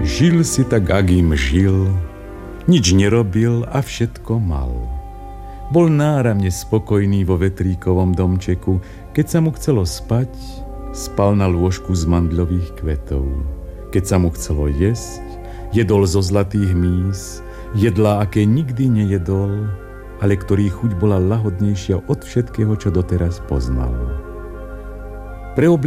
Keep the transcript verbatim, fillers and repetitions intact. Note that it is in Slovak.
Žil si tak, ak im žil, nič nerobil a všetko mal. Bol náramne spokojný vo vetríkovom domčeku, keď sa mu chcelo spať, spal na lôžku z mandľových kvetov. Keď sa mu chcelo jesť, jedol zo zlatých míz, jedlá, aké nikdy nejedol, ale ktorý chuť bola lahodnejšia od všetkého, čo doteraz poznal. Pre